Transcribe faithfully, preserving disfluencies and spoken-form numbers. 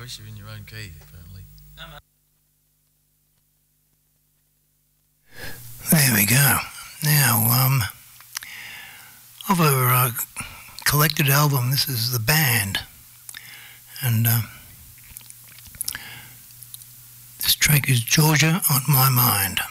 Irish, you're in your own key, apparently. There we go. Now, um, of our uh, collected album, this is The Band. And uh, this track is Georgia on My Mind.